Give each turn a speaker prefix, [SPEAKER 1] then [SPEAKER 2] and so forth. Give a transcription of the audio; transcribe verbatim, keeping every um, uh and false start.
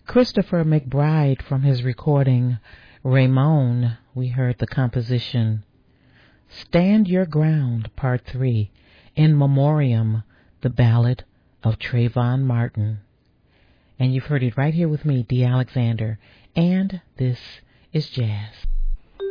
[SPEAKER 1] Christopher McBride from his recording Ramon, we heard the composition Stand Your Ground, Part three, In Memoriam, the Ballad of Trayvon Martin. And you've heard it right here with me, Dee Alexander, and this is Jazz.